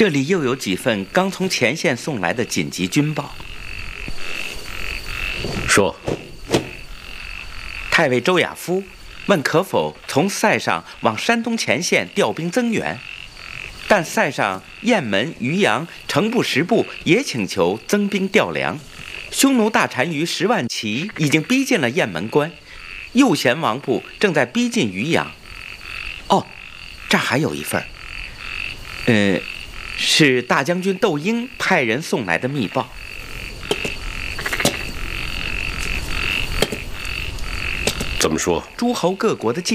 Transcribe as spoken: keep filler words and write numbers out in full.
这里又有几份刚从前线送来的紧急军报。 说， 太尉周亚夫问可否从塞上往山东前线调兵增援，但塞上雁门、渔阳、城部十部也请求增兵调粮。匈奴大单于十万骑已经逼近了雁门关，右贤王部正在逼近渔阳。哦，这儿还有一份，呃，是大将军窦婴派人送来的密报。 怎么说？ 诸侯各国的